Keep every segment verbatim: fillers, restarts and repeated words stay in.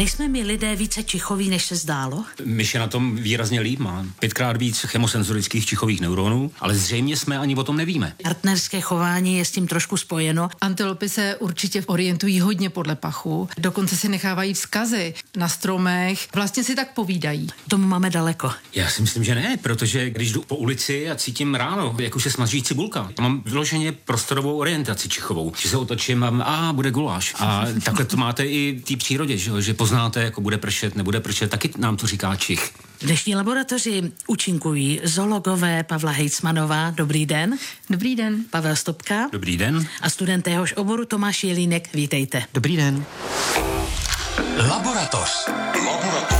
Nejsme my lidé více čichoví, než se zdálo? Myš je na tom výrazně líp, má pětkrát víc chemosenzorických čichových neuronů, ale zřejmě jsme ani o tom nevíme. Partnerské chování je s tím trošku spojeno. Antilopy se určitě orientují hodně podle pachu, dokonce si nechávají vzkazy na stromech, vlastně si tak povídají. Tomu máme daleko. Já si myslím, že ne, protože když jdu po ulici a cítím ráno, jak už se smaží cibulka, mám vyloženě prostorovou orientaci čichovou, že se otočím a, a bude guláš. A takhle to máte i v té přírodě, že, že poznáte, jako bude pršet, nebude pršet, taky nám to říká čich. V dnešní laboratoři účinkují zoologové Pavla Hejcmanová. Dobrý den. Dobrý den. Pavel Stopka. Dobrý den. A student téhož oboru Tomáš Jelínek. Vítejte. Dobrý den. Laboratoř. Laboratoř.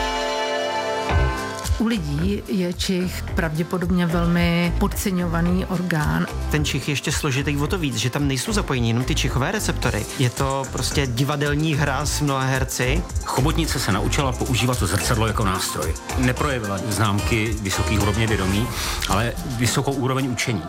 U lidí je čich pravděpodobně velmi podceňovaný orgán. Ten čich je ještě složitý o to víc, že tam nejsou zapojení jenom ty čichové receptory. Je to prostě divadelní hra s mnoha herci. Chobotnice se naučila používat to zrcadlo jako nástroj. Neprojevila známky vysoké úrovně vědomí, ale vysokou úroveň učení.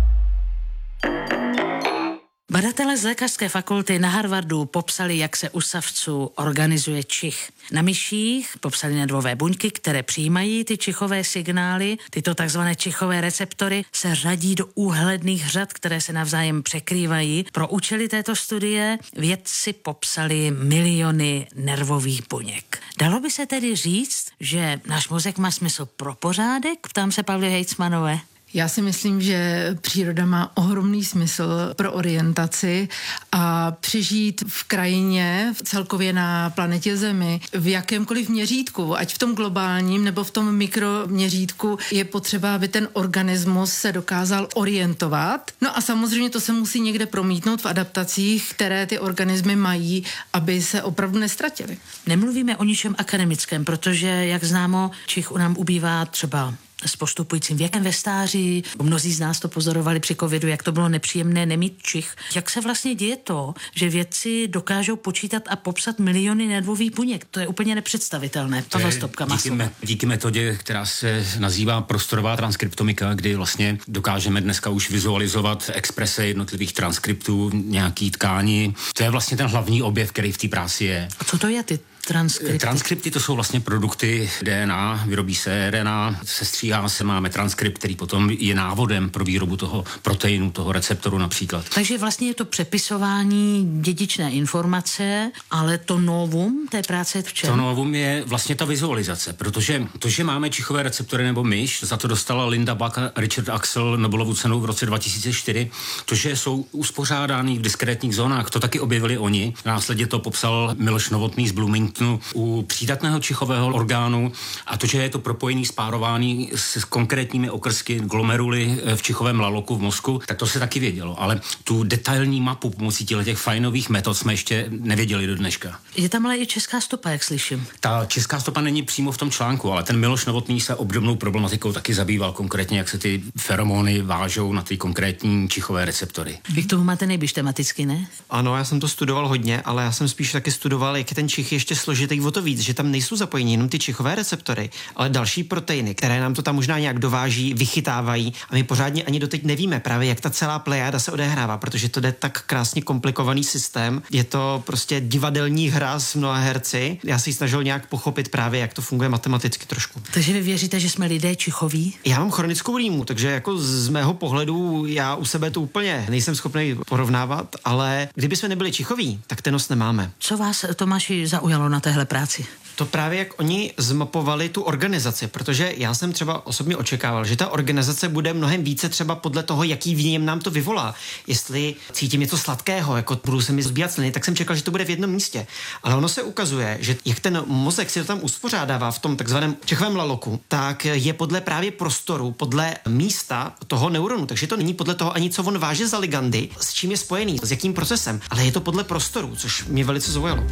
Badatelé z lékařské fakulty na Harvardu popsali, jak se u savců organizuje čich. Na myších popsali nervové buňky, které přijímají ty čichové signály. Tyto takzvané čichové receptory se řadí do úhledných řad, které se navzájem překrývají. Pro účely této studie vědci popsali miliony nervových buněk. Dalo by se tedy říct, že náš mozek má smysl pro pořádek? Ptám se Pavly Hejcmanové. Já si myslím, že příroda má ohromný smysl pro orientaci a přežít v krajině, celkově na planetě Zemi, v jakémkoliv měřítku, ať v tom globálním nebo v tom mikroměřítku, je potřeba, aby ten organismus se dokázal orientovat. No a samozřejmě to se musí někde promítnout v adaptacích, které ty organismy mají, aby se opravdu nestratily. Nemluvíme o ničem akademickém, protože, jak známo, čich u nám ubývá třeba s postupujícím věkem ve stáří. Mnozí z nás to pozorovali při covidu, jak to bylo nepříjemné nemít čich. Jak se vlastně děje to, že vědci dokážou počítat a popsat miliony nervových buněk? To je úplně nepředstavitelné. Pavel Stopka má díky, me, díky metodě, která se nazývá prostorová transkriptomika, kdy vlastně dokážeme dneska už vizualizovat exprese jednotlivých transkriptů nějaký tkání. To je vlastně ten hlavní objev, který v té práci je. A co to je ty transkripty? Transkripty to jsou vlastně produkty D N A, vyrobí se R N A, sestříhá se, máme transkript, který potom je návodem pro výrobu toho proteinu, toho receptoru například. Takže vlastně je to přepisování dědičné informace, ale to novum té práce je v čem? To novum je vlastně ta vizualizace, protože to, že máme čichové receptory nebo myš, za to dostala Linda Buck a Richard Axel Nobelovu cenu v roce dva tisíce čtyři, to, že jsou uspořádány v diskrétních zónách, to taky objevili oni. Následně to popsal Miloš Novotný z Bloomington u přídatného čichového orgánu a to, že je to propojený, spárování s konkrétními okrsky glomeruly v čichovém laloku v mozku, tak to se taky vědělo, ale tu detailní mapu pomocí těch fajnových metod jsme ještě nevěděli do dneška. Je tam ale i česká stopa, jak slyším. Ta česká stopa není přímo v tom článku, ale ten Miloš Novotný se obdobnou problematikou taky zabýval, konkrétně jak se ty feromony vážou na ty konkrétní čichové receptory. Vy k tomu máte nejbliž tematicky, ne? Ano, já jsem to studoval hodně, ale já jsem spíš taky studoval, jak je ten čich ještě složitý o to víc, že tam nejsou zapojení jenom ty čichové receptory, ale další proteiny, které nám to tam možná nějak dováží, vychytávají a my pořádně ani doteď nevíme právě, jak ta celá plejáda se odehrává, protože to jde tak krásně komplikovaný systém. Je to prostě divadelní hra s mnoha herci. Já si snažil nějak pochopit právě, jak to funguje matematicky trošku. Takže vy věříte, že jsme lidé čichoví? Já mám chronickou rýmu, takže jako z mého pohledu já u sebe to úplně nejsem schopný porovnávat, ale kdyby jsme nebyli čichoví, tak ten nos nemáme. Co vás, Tomáši, zaujalo na téhle práci? To právě, jak oni zmapovali tu organizaci, protože já jsem třeba osobně očekával, že ta organizace bude mnohem více třeba podle toho, jaký výjem nám to vyvolá. Jestli cítím něco sladkého, jako budou se mi zbíjat sliny, tak jsem čekal, že to bude v jednom místě. Ale ono se ukazuje, že jak ten mozek si to tam uspořádává v tom takzvaném čichovém laloku, tak je podle právě prostoru, podle místa toho neuronu. Takže to není podle toho ani, co on váže za ligandy, s čím je spojený, s jakým procesem, ale je to podle prostoru, což mě velice zaujalo.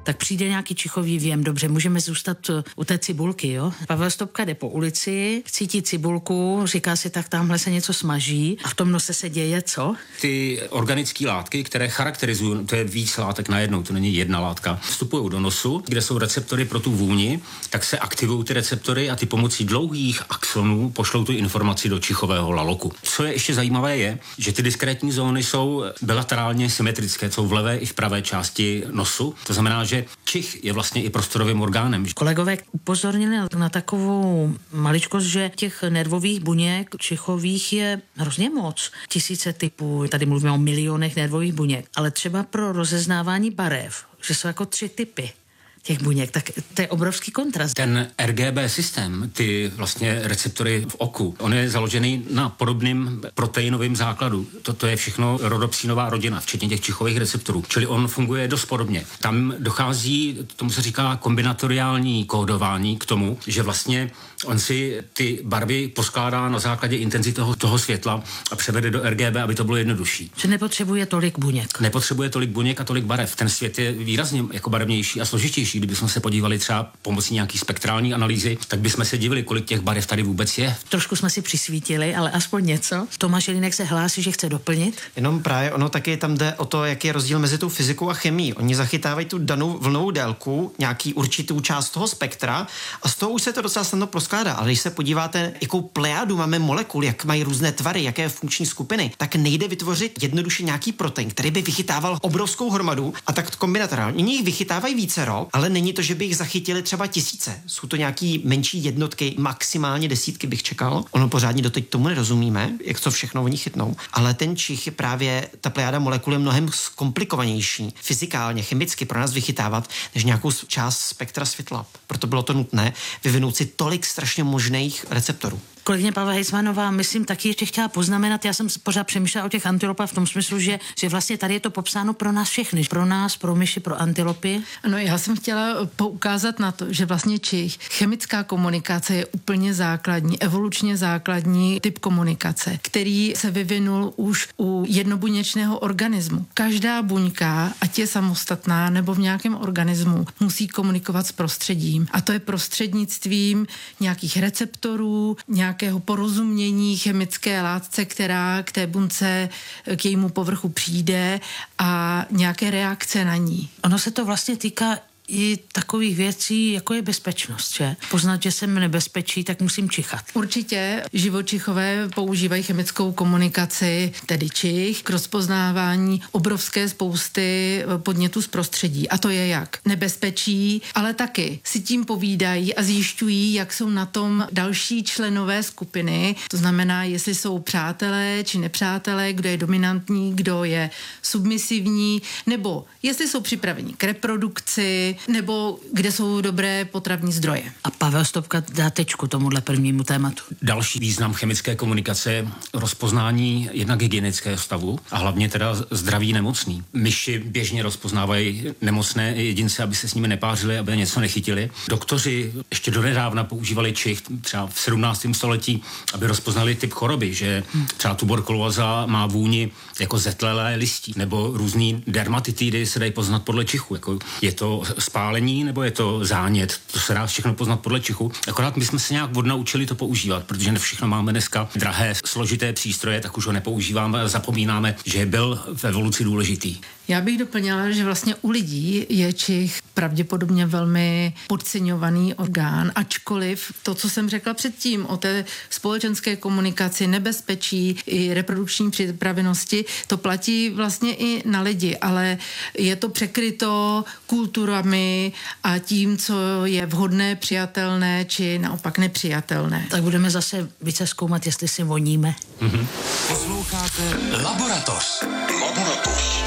tak přijde nějaký čichový věm, dobře, můžeme zůstat u té cibulky, jo. Pavel Stopka jde po ulici, cítí cibulku, říká si, tak tamhle se něco smaží a v tom nose se děje co? Ty organické látky, které charakterizují, to je víc látek najednou, to není jedna látka, vstupují do nosu, kde jsou receptory pro tu vůni, tak se aktivují ty receptory a ty pomocí dlouhých axonů pošlou tu informaci do čichového laloku. Co je ještě zajímavé je, že ty diskrétní zóny jsou bilaterálně symetrické, jsou v levé i v pravé části nosu. To znamená, že čich je vlastně i prostorovým orgánem. Kolegové upozornili na takovou maličkost, že těch nervových buněk čichových je hrozně moc. Tisíce typů, tady mluvíme o milionech nervových buněk, ale třeba pro rozeznávání barev, že jsou jako tři typy těch buněk, tak to je obrovský kontrast. Ten R G B systém, ty vlastně receptory v oku, on je založený na podobným proteinovém základu. Toto je všechno rodopsínová rodina, včetně těch čichových receptorů. Čili on funguje dost podobně. Tam dochází, tomu se říká kombinatoriální kódování k tomu, že vlastně on si ty barvy poskládá na základě intenzity toho, toho světla a převede do R G B, aby to bylo jednodušší. Že nepotřebuje tolik buněk. Nepotřebuje tolik buněk a tolik barev. Ten svět je výrazně jako barevnější a složitější. Kdybychom se podívali třeba pomocí nějaký spektrální analýzy, tak bychom se divili, kolik těch barev tady vůbec je. Trošku jsme si přisvítili, ale aspoň něco. Tomáš Jelínek se hlásí, že chce doplnit. Jenom právě ono taky tam jde o to, jaký je rozdíl mezi tou fyzikou a chemií. Oni zachytávají tu danou vlnovou délku, nějaký určitou část toho spektra a z toho už se to docela snadno proskládá. Ale když se podíváte, jakou plejádu máme molekul, jak mají různé tvary, jaké funkční skupiny, tak nejde vytvořit jednoduše nějaký protein, který by vychytával obrovskou hromadu a tak kombinatorálně. Oni jich vychytávají vícero, ale není to, že by jich zachytili třeba tisíce. Jsou to nějaký menší jednotky, maximálně desítky bych čekal. Ono pořádně doteď tomu nerozumíme, jak to všechno oni chytnou. Ale ten čich je právě, ta plejáda molekul je mnohem komplikovanější fyzikálně, chemicky pro nás vychytávat, než nějakou část spektra světla. Proto bylo to nutné vyvinout si tolik strašně možných receptorů. Kolegyně Pavla Hejsmanová, myslím, taky ještě chtěla poznamenat, já jsem pořád přemýšlela o těch antilopách v tom smyslu, že, že vlastně tady je to popsáno pro nás všechny, pro nás, pro myši, pro antilopy. Ano, já jsem chtěla poukázat na to, že vlastně čich, chemická komunikace je úplně základní, evolučně základní typ komunikace, který se vyvinul už u jednobuněčného organismu. Každá buňka, ať je samostatná nebo v nějakém organismu, musí komunikovat s prostředím. A to je prostřednictvím nějakých receptorů, nějak nějakého porozumění chemické látce, která k té buňce, k jejímu povrchu přijde a nějaké reakce na ní. Ono se to vlastně týká i takových věcí, jako je bezpečnost, že? Poznat, že jsem nebezpečí, tak musím čichat. Určitě živočichové používají chemickou komunikaci, tedy čich, k rozpoznávání obrovské spousty podnětů z prostředí. A to je jak? Nebezpečí, ale taky si tím povídají a zjišťují, jak jsou na tom další členové skupiny. To znamená, jestli jsou přátelé či nepřátelé, kdo je dominantní, kdo je submisivní, nebo jestli jsou připraveni k reprodukci, nebo kde jsou dobré potravní zdroje. A Pavel Stopka dá tečku tomuhle prvnímu tématu. Další význam chemické komunikace je rozpoznání jednak hygienického stavu a hlavně teda zdraví nemocný. Myši běžně rozpoznávají nemocné jedince, aby se s nimi nepářili, aby něco nechytili. Doktoři ještě donedávna používali čich, třeba v sedmnáctém století, aby rozpoznali typ choroby, že třeba tuberkulóza má vůni jako zetlelé listí, nebo různý dermatitidy se dají poznat podle čichu. Jako je to spálení, nebo je to zánět, to se dá všechno poznat podle čichu. Akorát my jsme se nějak odnaučili to používat, protože ne všechno máme dneska drahé, složité přístroje, tak už ho nepoužíváme a zapomínáme, že byl v evoluci důležitý. Já bych doplnila, že vlastně u lidí je čich pravděpodobně velmi podceňovaný orgán, ačkoliv to, co jsem řekla předtím o té společenské komunikaci, nebezpečí i reprodukční připravenosti, to platí vlastně i na lidi, ale je to překryto kulturami a tím, co je vhodné, přijatelné, či naopak nepřijatelné. Tak budeme zase více zkoumat, jestli si voníme. Mm-hmm. Posloucháte Laboratoř. Laboratoř.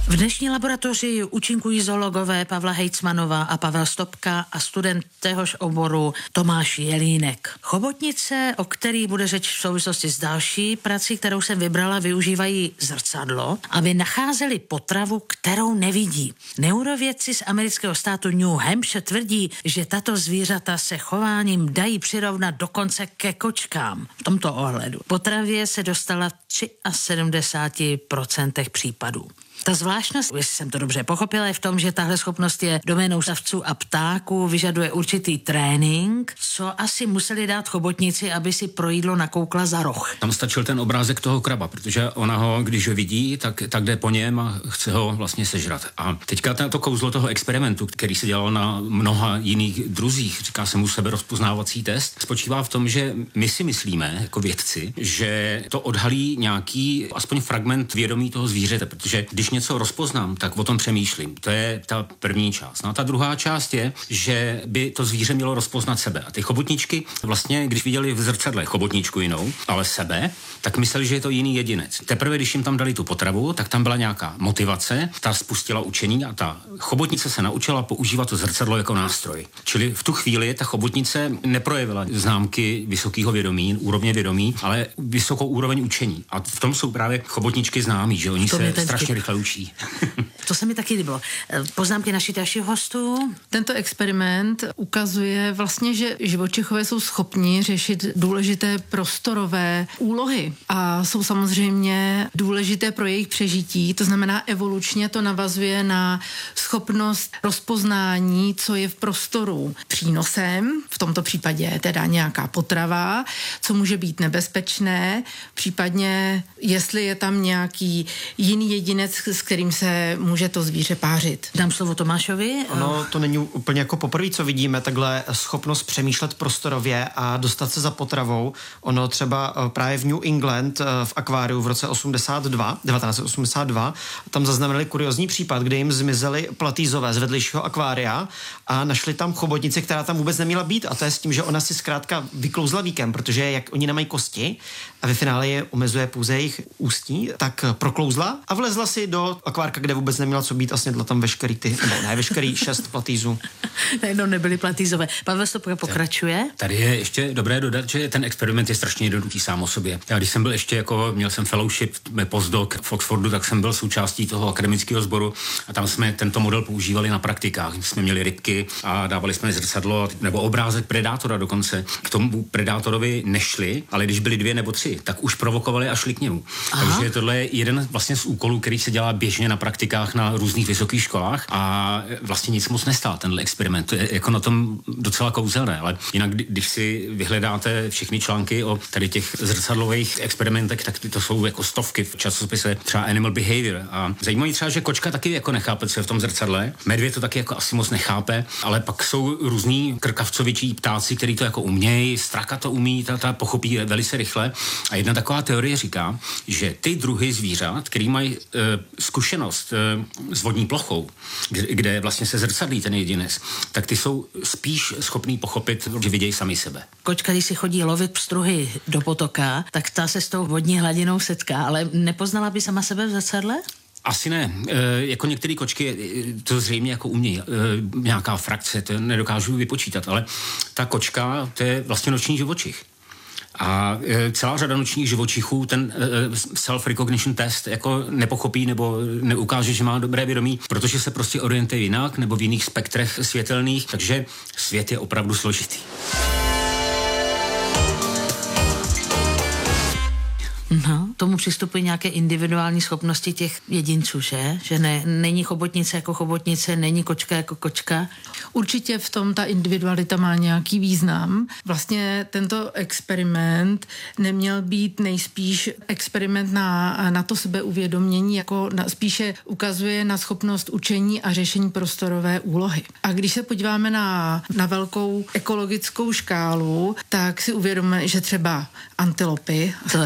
V dnešní laboratoři účinkují zoologové Pavla Hejcmanová a Pavel Stopka a student téhož oboru Tomáš Jelínek. Chobotnice, o který bude řeč v souvislosti s další prací, kterou jsem vybrala, využívají zrcadlo, aby nacházeli potravu, kterou nevidí. Neurovědci z amerického státu New Hampshire tvrdí, že tato zvířata se chováním dají přirovnat dokonce ke kočkám. V tomto ohledu potravě se dostala v sedmdesát tři procent případů. Ta zvláštnost, jestli jsem to dobře pochopila, je v tom, že tahle schopnost je doménou savců a ptáků, vyžaduje určitý trénink, co asi museli dát chobotnici, aby si pro jídlo nakoukla za roh. Tam stačil ten obrázek toho kraba, protože ona ho, když ho vidí, tak, tak jde po něm a chce ho vlastně sežrat. A teďka to kouzlo toho experimentu, který se dělal na mnoha jiných druzích, říká se mu seberozpoznávací test, spočívá v tom, že my si myslíme, jako vědci, že to odhalí nějaký aspoň fragment vědomí toho zvířete, protože když něco rozpoznám, tak o tom přemýšlím. To je ta první část. No a ta druhá část je, že by to zvíře mělo rozpoznat sebe. A ty chobotničky vlastně, když viděli v zrcadle chobotničku jinou, ale sebe, tak mysleli, že je to jiný jedinec. Teprve, když jim tam dali tu potravu, tak tam byla nějaká motivace, ta spustila učení a ta chobotnice se naučila používat to zrcadlo jako nástroj. Čili v tu chvíli ta chobotnice neprojevila známky vysokého vědomí, úrovně vědomí, ale vysokou úroveň učení. A v tom jsou právě chobotničky známí, že oni se strašně rychle učí. To se mi taky líbilo. Poznámky našich dalších hostů. Tento experiment ukazuje vlastně, že živočichové jsou schopni řešit důležité prostorové úlohy a jsou samozřejmě důležité pro jejich přežití. To znamená, evolučně to navazuje na schopnost rozpoznání, co je v prostoru přínosem, v tomto případě teda nějaká potrava, co může být nebezpečné, případně jestli je tam nějaký jiný jedinec, s kterým se může to zvíře pářit. Dám slovo Tomášovi. Ono to není úplně jako poprvé, co vidíme, takhle schopnost přemýšlet prostorově a dostat se za potravou. Ono třeba právě v New England v akváriu v roce osmdesát dva, devatenáct set osmdesát dva, tam zaznamenali kuriozní případ, kdy jim zmizely platýzové z vedlejšího akvária a našli tam chobotnici, která tam vůbec neměla být, a to je s tím, že ona si zkrátka vyklouzla víkem, protože jak oni nemají kosti a ve finále je omezuje pouze jejich ústí, tak proklouzla a vlezla si do akvárka, kde vůbec neměla co být a snědla tam veškerý ty, nebo ne, veškerý šest platýzů. Najednou nebyly platýzové. Pavel Stopka pokračuje. Tady je ještě dobré dodat, že ten experiment je strašně jednoduchý sám o sobě. Já když jsem byl ještě jako, měl jsem fellowship, postdoc v Oxfordu, tak jsem byl součástí toho akademického sboru a tam jsme tento model používali na praktikách. Jsme měli rybky a dávali jsme zrcadlo nebo obrázek predátora dokonce. K tomu predátorovi nešli, ale když byli dvě nebo tři, tak už provokovali a šli k němu. Aha. Takže tohle je jeden vlastně z úkolů, který se dělá běžně na praktikách na různých vysokých školách a vlastně nic moc nestál tenhle experiment. To je jako na tom docela kouzelné, ale jinak, když si vyhledáte všechny články o tady těch zrcadlových experimentech, tak to jsou jako stovky v časopise třeba Animal Behavior. A zajímavé třeba, že kočka taky jako nechápe, co je v tom zrcadle. Medvěd to taky jako asi moc nechápe, ale pak jsou různí krkavcovičí ptáci, kteří to jako umějí, straka to umí, ta, ta pochopí velice rychle. A jedna taková teorie říká, že ty druhy zvířat, který mají e, zkušenost e, s vodní plochou, kde, kde vlastně se zrcadlí ten jedinec, tak ty jsou spíš schopný pochopit, že vidějí sami sebe. Kočka, když si chodí lovit pstruhy do potoka, tak ta se s tou vodní hladinou setká, ale nepoznala by sama sebe v zrcadle? Asi ne. E, jako některé kočky to zřejmě jako umějí. E, nějaká frakce, to nedokážu vypočítat, ale ta kočka, to je vlastně noční živočich. A e, celá řada nočních živočichů ten e, self-recognition test jako nepochopí nebo neukáže, že má dobré vědomí, protože se prostě orientuje jinak nebo v jiných spektrech světelných, takže svět je opravdu složitý. No, tomu přistupují nějaké individuální schopnosti těch jedinců, že? Že ne, není chobotnice jako chobotnice, není kočka jako kočka. Určitě v tom ta individualita má nějaký význam. Vlastně tento experiment neměl být nejspíš experiment na, na to sebeuvědomění, jako na, spíše ukazuje na schopnost učení a řešení prostorové úlohy. A když se podíváme na, na velkou ekologickou škálu, tak si uvědomíme, že třeba antilopy také musí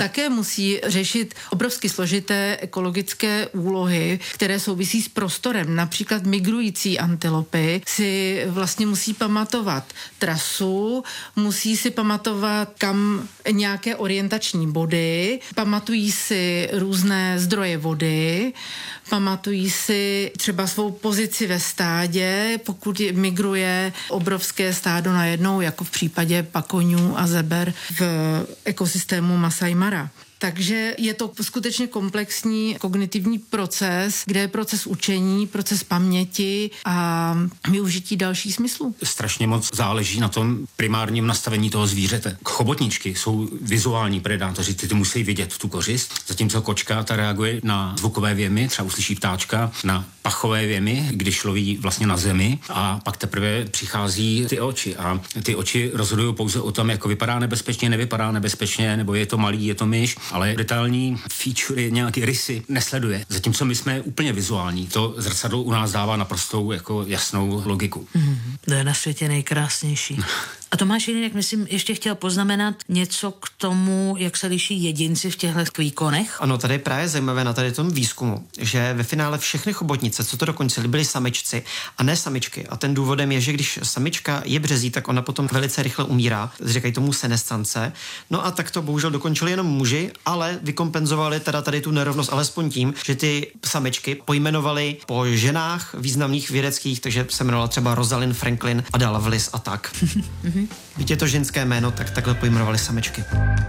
musí řešit obrovsky složité ekologické úlohy, které souvisí s prostorem. Například migrující antilopy si vlastně musí pamatovat trasu, musí si pamatovat, kam nějaké orientační body, pamatují si různé zdroje vody, pamatují si třeba svou pozici ve stádě, pokud migruje obrovské stádo najednou, jako v případě pakoňů a zeber v ekosystému Masai Mara. Takže je to skutečně komplexní kognitivní proces, kde je proces učení, proces paměti a využití dalších smyslů. Strašně moc záleží na tom primárním nastavení toho zvířete. Chobotničky jsou vizuální predátoři, ty, ty musí vidět tu kořist, zatímco kočka ta reaguje na zvukové věmy, třeba uslyší ptáčka, na pachové věmy, když loví vlastně na zemi, a pak teprve přichází ty oči a ty oči rozhodují pouze o tom, jako vypadá nebezpečně, nevypadá nebezpečně, nebo je to malý, je to myš, ale detailní featurey, nějaké rysy nesleduje. Zatímco my jsme úplně vizuální. To zrcadlo u nás dává naprostou jako jasnou logiku. Mm, to je na světě nejkrásnější. A Tomáš Jelínek, myslím, ještě chtěl poznamenat něco k tomu, jak se liší jedinci v těchto výkonech. Ano, tady je právě zajímavé na tady tom výzkumu, že ve finále všechny chobotnice, co to dokončily, byly samičci a ne samičky. A ten důvodem je, že když samička je březí, tak ona potom velice rychle umírá. Říkají tomu senescence. No a tak to bohužel dokončili jenom muži, ale vykompenzovali teda tady tu nerovnost alespoň tím, že ty samičky pojmenovali po ženách významných vědeckých, takže se jmenovala třeba Rosalind Franklin, Ada Lovelace a tak. Víte, je to ženské jméno, tak takhle pojmenovali samičky.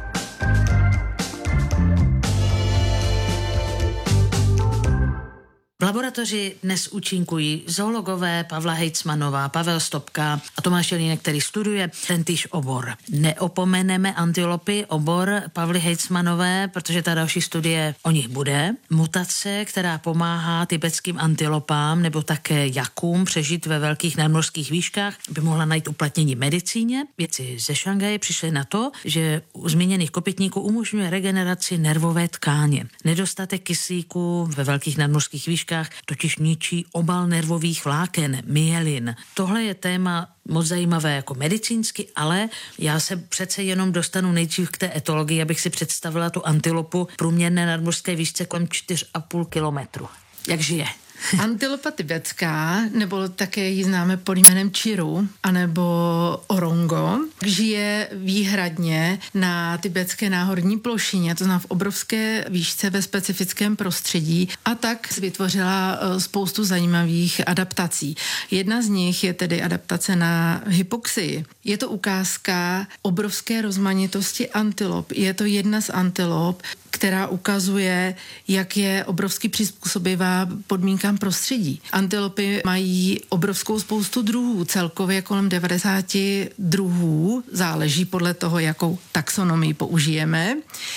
V laboratoři dnes účinkují zoologové Pavla Hejcmanová, Pavel Stopka a Tomáš Jelínek, který studuje tentýž obor. Neopomeneme antilopy, obor Pavly Hejcmanové, protože ta další studie o nich bude. Mutace, která pomáhá tibetským antilopám nebo také jakům přežít ve velkých nadmořských výškách, by mohla najít uplatnění v medicíně. Vědci ze Šanghaje přišli na to, že u zmíněných kopytníků umožňuje regeneraci nervové tkáně. Nedostatek kyslíku ve velkých nadmořských výškách totiž ničí obal nervových vláken, myelin. Tohle je téma moc zajímavé jako medicínsky, ale já se přece jenom dostanu nejdřív k té etologii, abych si představila tu antilopu v průměrné nadmořské výšce kolem čtyři a půl kilometru. Jak žije? Antilopa tibetská, nebo také ji známe pod jménem Chiru, anebo Orongo, žije výhradně na tibetské náhorní plošině, to znamená v obrovské výšce ve specifickém prostředí, a tak vytvořila spoustu zajímavých adaptací. Jedna z nich je tedy adaptace na hypoxii. Je to ukázka obrovské rozmanitosti antilop. Je to jedna z antilop, která ukazuje, jak je obrovsky přizpůsobivá podmínkám prostředí. Antilopy mají obrovskou spoustu druhů, celkově kolem devadesát druhů, záleží podle toho, jakou taxonomii použijeme,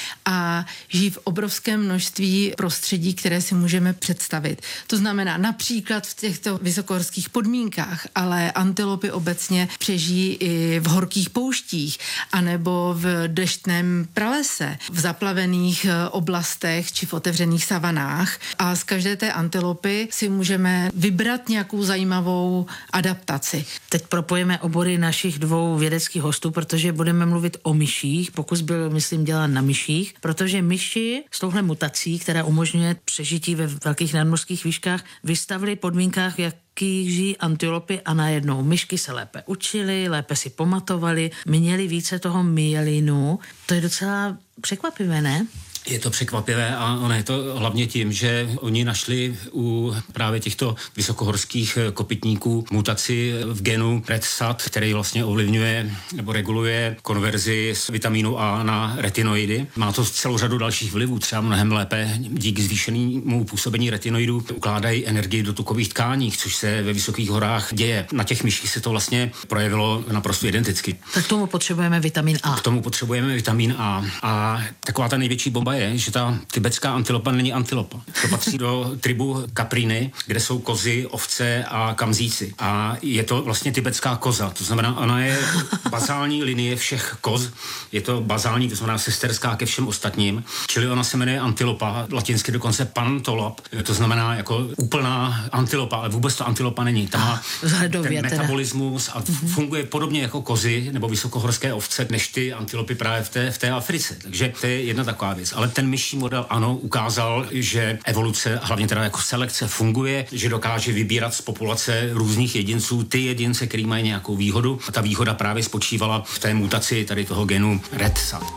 a žijí v obrovském množství prostředí, které si můžeme představit. To znamená například v těchto vysokohorských podmínkách, ale antilopy obecně přežijí i v horkých pouštích, anebo v deštném pralese, v zaplavených oblastech či v otevřených savanách, a z každé té antilopy si můžeme vybrat nějakou zajímavou adaptaci. Teď propojíme obory našich dvou vědeckých hostů, protože budeme mluvit o myších. Pokus byl, myslím, dělán na myších, protože myši s touhle mutací, která umožňuje přežití ve velkých nadmořských výškách, vystavili podmínkách, jak žijí antilopy, a najednou myšky se lépe učily, lépe si pamatovali, měli více toho myelinu. To je docela překvapivé, ne? Je to překvapivé a ono je to hlavně tím, že oni našli u právě těchto vysokohorských kopytníků mutaci v genu Red S A T, který vlastně ovlivňuje nebo reguluje konverzi z vitamínu A na retinoidy. Má to celou řadu dalších vlivů, třeba mnohem lépe díky zvýšenému působení retinoidů ukládají energii do tukových tkání, což se ve vysokých horách děje. Na těch myších se to vlastně projevilo naprosto identicky. Tak k tomu potřebujeme vitamin A. K tomu potřebujeme vitamin A. A taková ta největší bomba je, že ta tibetská antilopa není antilopa. To patří do tribu Capriny, kde jsou kozy, ovce a kamzíci. A je to vlastně tibetská koza. To znamená, ona je bazální linie všech koz. Je to bazální, to znamená sesterská ke všem ostatním. Čili ona se jmenuje antilopa, latinsky dokonce pantolop. To znamená jako úplná antilopa, ale vůbec to antilopa není. Ta má Vzhledově ten teda. metabolismus a mm-hmm. funguje podobně jako kozy nebo vysokohorské ovce, než ty antilopy právě v té, v té Africe. Takže to je jedna taková věc. Ale ten myší model, ano, ukázal, že evoluce, hlavně teda jako selekce funguje, že dokáže vybírat z populace různých jedinců ty jedince, který mají nějakou výhodu. A ta výhoda právě spočívala v té mutaci tady toho genu Red S A T.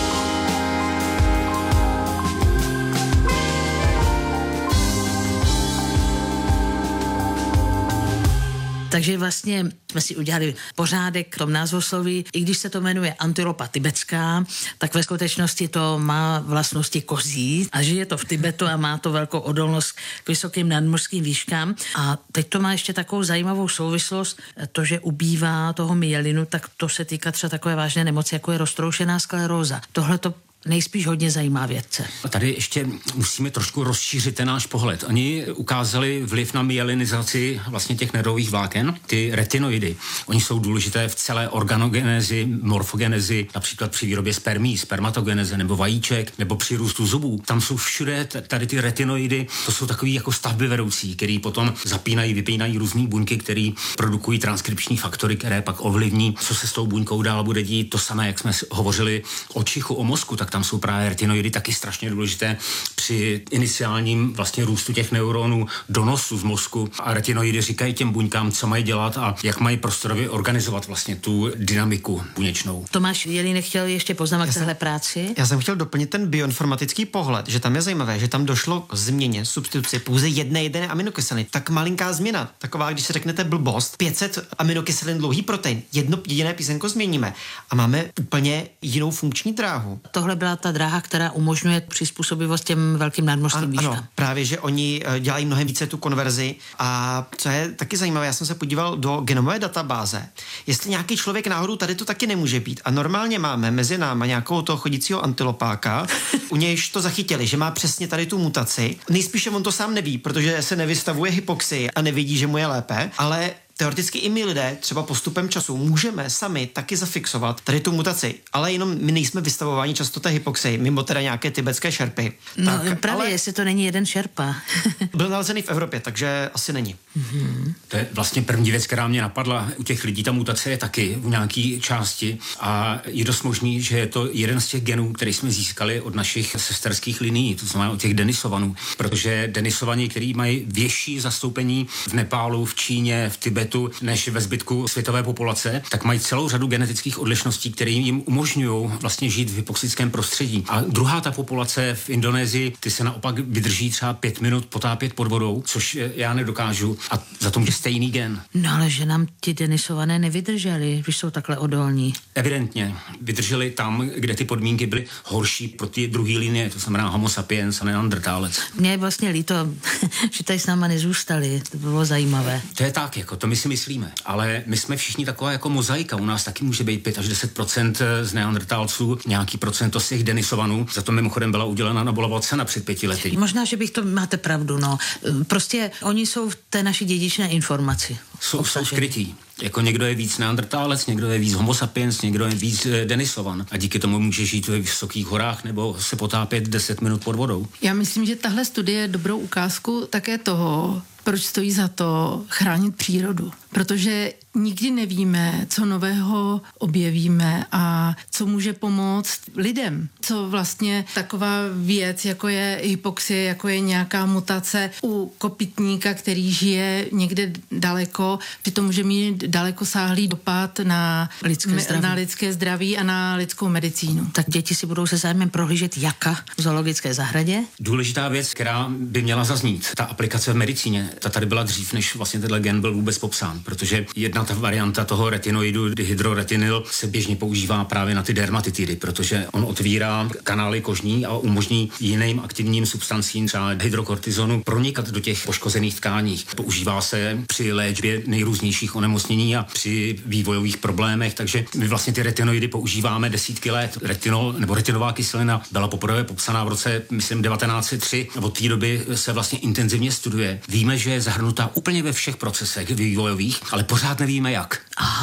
Takže vlastně jsme si udělali pořádek v tom názvosloví. I když se to jmenuje antilopa tibetská, tak ve skutečnosti to má vlastnosti kozí a žije to v Tibetu a má to velkou odolnost k vysokým nadmořským výškám. A teď to má ještě takovou zajímavou souvislost, to, že ubývá toho myelinu, tak to se týká třeba takové vážné nemoci, jako je roztroušená skleróza. Tohle to nejspíš hodně zajímá vědce. A tady ještě musíme trošku rozšířit ten náš pohled. Oni ukázali vliv na myelinizaci vlastně těch nervových vláken, ty retinoidy. Oni jsou důležité v celé organogenezi, morfogenezi, například při výrobě spermí, spermatogeneze nebo vajíček, nebo při růstu zubů. Tam jsou všude tady ty retinoidy, to jsou takový jako stavby vedoucí, který potom zapínají, vypínají různé buňky, které produkují transkripční faktory, které pak ovlivní, co se s tou buňkou dál bude dít. To samé, jak jsme hovořili o čichu, o mozku, tak tam jsou právě retinoidy taky strašně důležité při iniciálním vlastně růstu těch neuronů do nosu z mozku. A retinoidy říkají těm buňkám, co mají dělat a jak mají prostorově organizovat vlastně tu dynamiku buněčnou. Tomáš Jelínek chtěl ještě poznat k téhle práci. Já jsem chtěl doplnit ten bioinformatický pohled, že tam je zajímavé, že tam došlo k změně substituci pouze jedné jediné aminokyseliny. Tak malinká změna, taková, když si řeknete blbost, pět set aminokyselin dlouhý protein, jedno jediné písmenko změníme a máme úplně jinou funkční dráhu. Tohle byla ta dráha, která umožňuje přizpůsobivost těm velkým nadmořským výškám. Ano, právě, že oni dělají mnohem více tu konverzi a co je taky zajímavé, já jsem se podíval do genomové databáze, jestli nějaký člověk náhodou tady to taky nemůže být. A normálně máme mezi náma nějakou toho chodícího antilopáka, u nějž to zachytili, že má přesně tady tu mutaci. Nejspíše on to sám neví, protože se nevystavuje hypoxii a nevidí, že mu je lépe, ale teoreticky i my lidé třeba postupem času můžeme sami taky zafixovat tady tu mutaci, ale jenom my nejsme vystavováni často té hypoxii, mimo teda nějaké tibetské šerpy. No tak, právě, ale jestli to není jeden šerpa. byl nalezený v Evropě, takže asi není. Mm-hmm. To je vlastně první věc, která mě napadla. U těch lidí ta mutace je taky v nějaké části a je dost možný, že je to jeden z těch genů, který jsme získali od našich sesterských linií, to znamená od těch denisovanů, protože denisovaní, který mají větší zastoupení v Nepálu, v Číně, v Tibetu, než ve zbytku světové populace, tak mají celou řadu genetických odlišností, které jim umožňují vlastně žít v hypoxickém prostředí. A druhá ta populace v Indonésii, ty se naopak vydrží třeba pět minut potápět pod vodou, což já nedokážu. A za to může stejný gen. No ale že nám ti denisované nevydrželi, když jsou takhle odolní. Evidentně. Vydrželi tam, kde ty podmínky byly horší pro ty druhé linie, to znamená Homo sapiens a neandertálec. Mně je vlastně líto, že tady s náma nezůstali. To bylo zajímavé. To je tak, jako to my si myslíme. Ale my jsme všichni taková jako mozaika. U nás taky může být pět až deset procent z neandertálců, nějaký procento z těch denisovanů. Za to mimochodem byla udělena Nobelova cena před pěti lety. Možná, že bych to, máte pravdu, no. Prostě oni jsou v té naší dědičné informaci. Jsou, jsou skrytí. Jako někdo je víc neandertálec, někdo je víc Homo sapiens, někdo je víc e, denisovan. A díky tomu může žít ve vysokých horách nebo se potápět deset minut pod vodou. Já myslím, že tahle studie je dobrou ukázku také toho, proč stojí za to chránit přírodu. Protože nikdy nevíme, co nového objevíme a co může pomoct lidem. Co vlastně taková věc, jako je hypoxie, jako je nějaká mutace u kopytníka, který žije někde daleko, že to může mít dalekosáhlý dopad na lidské zdraví. na lidské zdraví a na lidskou medicínu. Tak děti si budou se zájmem prohlížet jaka v zoologické zahradě. Důležitá věc, která by měla zaznít, ta aplikace v medicíně, ta tady byla dřív, než vlastně tenhle gen byl vůbec popsán, protože jedna ta varianta toho retinoidu, dihydroretinil, se běžně používá právě na ty dermatitidy, protože on otvírá kanály kožní a umožní jiným aktivním substancím, třeba hydrokortizonu, pronikat do těch poškozených tkání. Používá se při léčbě nejrůznějších onemocnění a při vývojových problémech, takže my vlastně ty retinoidy používáme desítky let. Retinol nebo retinová kyselina byla poprvé popsaná v roce, myslím, devatenáct set tři. Od té doby se vlastně intenzivně studuje. Víme, že je zahrnutá úplně ve všech procesech vývojových, ale pořád nevíme jak. Aha,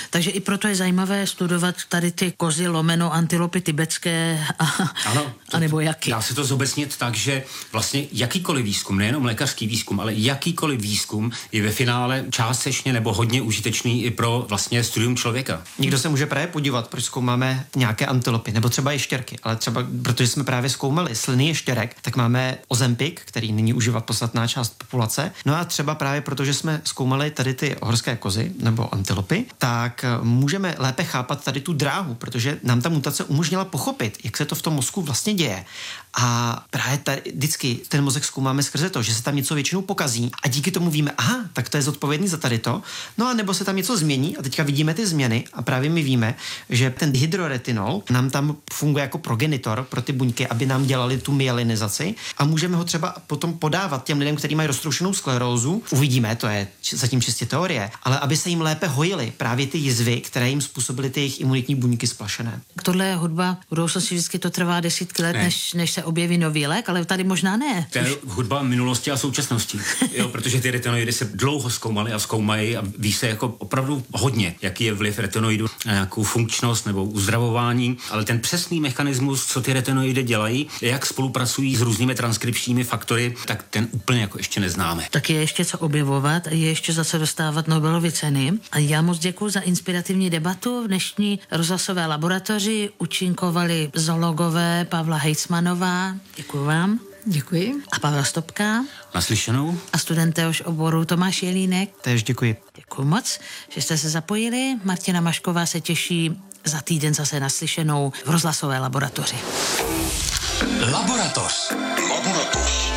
Takže i proto je zajímavé studovat tady ty kozy lomeno antilopy tibetské a, ano, a nebo jaký. Dá se to zobecnit tak, že vlastně jakýkoliv výzkum, nejenom lékařský výzkum, ale jakýkoliv výzkum je ve finále částečně nebo hodně užitečný i pro vlastně studium člověka. Někdo se může právě podívat, proč zkoumáme nějaké antilopy, nebo třeba ještěrky, ale třeba protože jsme právě zkoumali sliny ještěrek, tak máme Ozempic, který nyní užívá podstatná část populace. No a třeba právě protože jsme zkoumali tady ty horské kozy nebo antilopy, tak můžeme lépe chápat tady tu dráhu, protože nám ta mutace umožnila pochopit, jak se to v tom mozku vlastně děje. A právě tady, vždycky ten mozek zkoumáme skrze to, že se tam něco většinou pokazí a díky tomu víme, aha, tak to je zodpovědný za tady to. No a nebo se tam něco změní a teďka vidíme ty změny a právě my víme, že ten hydroretinol nám tam funguje jako progenitor pro ty buňky, aby nám dělali tu myelinizaci a můžeme ho třeba potom podávat těm lidem, kteří mají roztroušenou sklerózu. Uvidíme, to je zatím čistě teorie, ale aby se jim lépe hojily právě ty jizvy, které jim způsobily ty jejich imunitní buňky splašené. Tohle je hudba, v budoucnosti vždycky to trvá desítky let, než, než se objeví nový lék, ale tady možná ne. To je hudba minulosti a současnosti, jo, protože ty retinoidy se dlouho zkoumaly a zkoumají a ví se jako opravdu hodně, jaký je vliv retinoidu na nějakou funkčnost nebo uzdravování, ale ten přesný mechanismus, co ty retinoidy dělají, jak spolupracují s různými transkripčními faktory, tak ten úplně jako ještě neznáme. Tak je ještě co objevovat, je ještě za co dostávat Nobelovy ceny. A já moc děkuji za inspirativní debatu. V dnešní rozhlasové laboratoři účinkovali zoologové Pavla Hejcmanová, děkuji vám. Děkuji. A Pavel Stopka. Naslyšenou. A student téhož oboru Tomáš Jelínek. Též děkuji. Děkuji moc, že jste se zapojili. Martina Mašková se těší za týden zase naslyšenou v rozhlasové laboratoři. Laboratoř. Laboratoř.